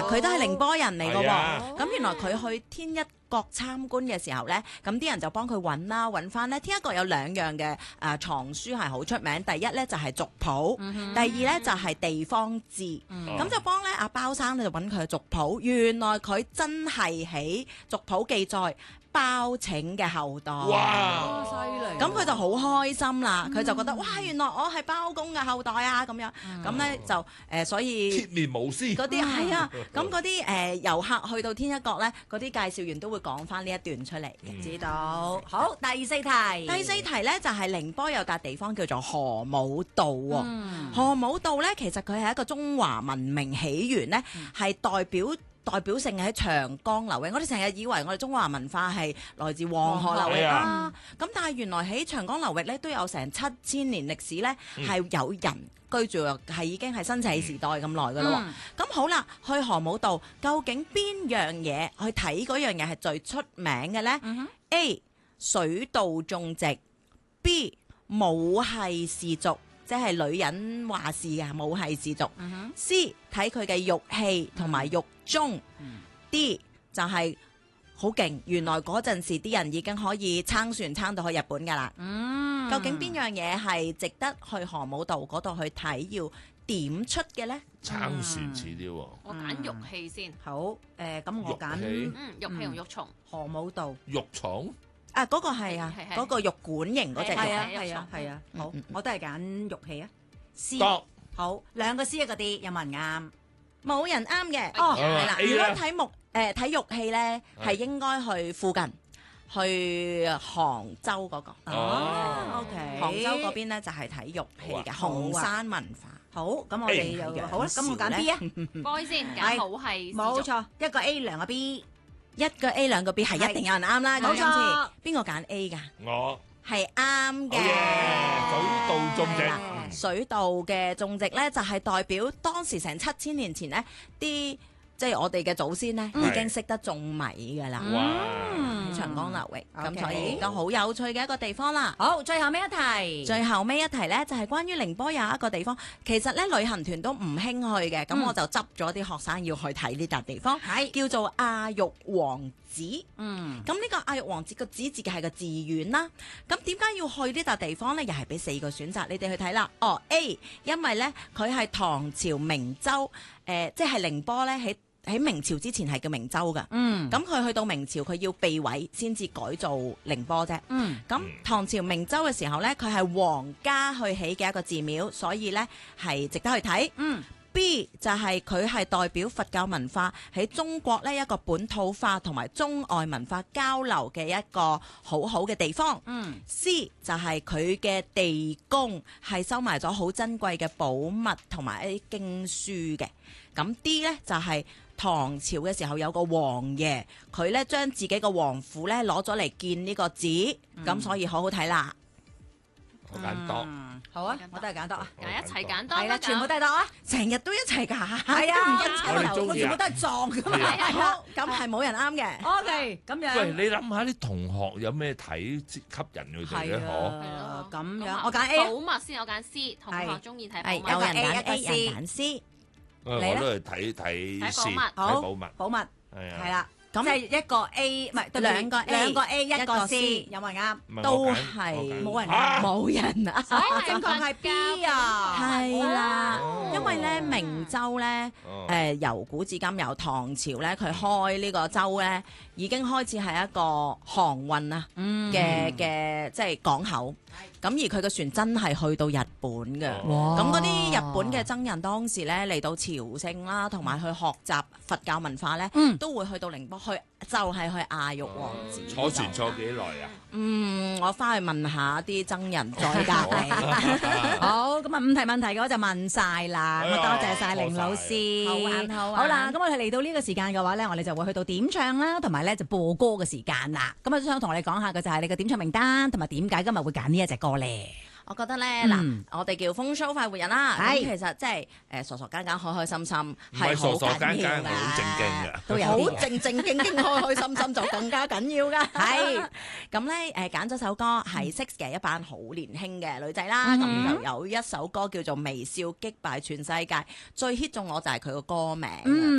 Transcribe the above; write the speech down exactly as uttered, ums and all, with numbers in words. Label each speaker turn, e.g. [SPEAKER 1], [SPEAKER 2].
[SPEAKER 1] 佢都係寧波人嚟嘅喎。
[SPEAKER 2] 係啊
[SPEAKER 1] 咁原來佢去天一閣參觀嘅時候咧，咁啲人就幫佢揾啦，揾翻咧。天一閣有兩樣嘅誒藏書係好出名，第一咧就係族譜，第二咧就係地方志。咁就幫咧阿包生咧就揾佢嘅族譜，原來佢真係喺族譜記載包拯嘅後代。
[SPEAKER 2] 哇！
[SPEAKER 3] 犀利！
[SPEAKER 1] 咁佢就好開心啦，佢就覺得哇，原來我係包公嘅後代啊咁樣。咁咧就誒，所以
[SPEAKER 2] 鐵面無私。
[SPEAKER 1] 嗰啲係啊，咁嗰啲誒遊客去到天一閣咧，嗰啲介紹員都會講翻呢一段出嚟嘅。
[SPEAKER 3] 知道。好，第四題。
[SPEAKER 1] 第四題咧就係寧波有笪地方叫做河姆渡喎。
[SPEAKER 3] 嗯
[SPEAKER 1] 河姆渡咧其實佢係一個中華文明起源咧，係代表。代表性喺長江流域，我哋成日以為我哋中華文化係來自黃河流域啦，咁但係原來喺長江流域咧都有成七千年歷史咧，係有人居住，係已經係新石器時代咁耐噶啦。咁、嗯、好啦，去河姆渡究竟邊樣嘢去睇嗰樣嘢係最出名嘅呢？嗯、A 水稻種植 ，B 母系氏族。即係女人話事嘅母系氏族。嗯、C 睇佢嘅玉器同埋玉鐘。嗯、D 就係好勁，原來嗰陣時啲人已經可以撐船撐到去日本㗎啦。嗯、究竟邊樣嘢係值得去河姆渡嗰度去睇，要點出嘅呢？
[SPEAKER 2] 撐船似啲喎。
[SPEAKER 4] 我揀玉器先。
[SPEAKER 3] 好，誒咁我揀
[SPEAKER 4] 嗯玉器同玉蟲。
[SPEAKER 3] 河姆渡。
[SPEAKER 2] 玉蟲？
[SPEAKER 1] 啊，嗰個係啊，嗰個玉管型嗰隻。
[SPEAKER 3] 係啊係啊係啊。好，我都係揀玉器啊。C。好，兩個 C 一個 D，有冇人啱？
[SPEAKER 1] 冇人啱嘅。
[SPEAKER 3] 哦，
[SPEAKER 1] 係啦。如果睇木誒睇玉器咧，係應該去附近，去杭州嗰個。
[SPEAKER 3] 哦，OK。
[SPEAKER 1] 杭州嗰邊咧就係睇玉器嘅紅山文化。
[SPEAKER 3] 好，咁我哋又好啦，咁我揀 B 啊。
[SPEAKER 4] boy 先揀好係。
[SPEAKER 3] 冇錯，一個 A 兩個 B。
[SPEAKER 1] 一個 A 兩個 B 係一定有人啱啦，咁今次邊個揀 A 㗎？
[SPEAKER 2] 我
[SPEAKER 1] 係啱嘅。
[SPEAKER 2] 水稻種植，
[SPEAKER 1] 水稻嘅種植咧就係代表當時成七千年前咧啲即係我哋嘅祖先咧已經識得種米㗎啦。喺長江流域，咁所以都好有趣嘅一個地方啦。
[SPEAKER 3] 好，最後尾一題。
[SPEAKER 1] 最後尾一題咧就係關於寧波有一個地方，其實咧旅行團都唔興去嘅，咁我就執咗啲學生要去睇呢笪地方，係叫做亞玉王寺。嗯，咁呢個亞玉王寺個寺字嘅係個寺院啦。咁點解要去呢笪地方咧？又係俾四個選擇，你哋去睇啦。哦 A， 因為咧佢係唐朝明州，誒即係寧波咧喺。喺明朝之前係叫明州㗎，嗯，咁佢去到明朝佢要避諱先至改造寧波啫，嗯，咁唐朝明州嘅時候咧，佢係皇家去起嘅一個寺廟，所以咧係值得去睇，嗯。B 就係佢係代表佛教文化喺中國呢一個本土化同埋中外文化交流嘅一個好好嘅地方。嗯。C 就係佢嘅地宮係收埋咗好珍貴嘅寶物同埋一啲經書嘅。咁 D 呢就係唐朝嘅時候有個王爺，佢呢將自己個王府呢攞咗嚟建呢個寺，咁、嗯、所以好好睇啦。
[SPEAKER 2] 我揀多。
[SPEAKER 3] 好啊，我都係揀多啊，
[SPEAKER 4] 一齊揀多，
[SPEAKER 3] 係啦，全部都係多啊，
[SPEAKER 1] 成日都一齊㗎，
[SPEAKER 3] 係啊，
[SPEAKER 2] 我
[SPEAKER 3] 全部都係撞㗎嘛，
[SPEAKER 1] 好，咁係冇人啱嘅。
[SPEAKER 3] OK，咁樣。
[SPEAKER 2] 喂，你諗下啲同學有咩睇吸引佢哋咧？嗬，
[SPEAKER 3] 咁樣我揀 A。
[SPEAKER 4] 寶物先，我揀 C， 同學中意睇寶物。
[SPEAKER 1] 有人揀 A，
[SPEAKER 3] A，
[SPEAKER 1] 有人揀 C。
[SPEAKER 2] 我都係睇睇 C，睇寶物。
[SPEAKER 3] 寶物，
[SPEAKER 2] 係啊，
[SPEAKER 3] 係啦。咁即係一個 A，唔係兩個 A，兩個 A 一個 C，有冇人啱？
[SPEAKER 1] 都係
[SPEAKER 3] 冇人啱，
[SPEAKER 1] 冇人啊！
[SPEAKER 3] 所以正確係 B 啊，
[SPEAKER 1] 係啦，因為咧明州咧誒由古至今由唐朝咧佢開呢個州咧已經開始係一個航運啊嘅嘅即係港口。咁而佢嘅船真係去到日本嘅，咁嗰啲日本嘅僧人當時咧嚟到朝聖啦，同埋去學習佛教文化咧，嗯、都會去到寧波，去就係、是、去亞玉王寺。
[SPEAKER 2] 坐船坐幾耐啊？
[SPEAKER 1] 嗯，我翻去問下啲僧人再答你。
[SPEAKER 3] 好，咁啊五題問題嘅話就問晒啦，咁啊、哎、多謝晒凌老師。
[SPEAKER 1] 好玩好玩。
[SPEAKER 3] 好啦，咁我哋嚟到呢個時間嘅話咧，我哋就會去到點唱啦，同埋咧就播歌嘅時間啦。咁啊想同我哋講下嘅就係你嘅點唱名單，同埋點解今日會揀呢一隻歌咧？
[SPEAKER 1] 我覺得咧嗱，我哋叫風騷快活人啦，咁其實即係誒傻傻更更、開開心心係好緊要㗎，
[SPEAKER 2] 好正經嘅，
[SPEAKER 1] 都有好正正經經、開開心心就更加緊要㗎。係咁咧誒，揀咗首歌係 Six 嘅一班好年輕嘅女仔啦，咁就有一首歌叫做《微笑擊敗全世界》，最 hit 中我就係佢個歌名。